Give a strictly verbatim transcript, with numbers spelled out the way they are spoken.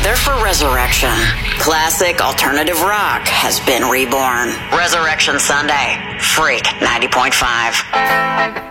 together for Resurrection. Classic alternative rock has been reborn. Resurrection Sunday. Freak ninety point five.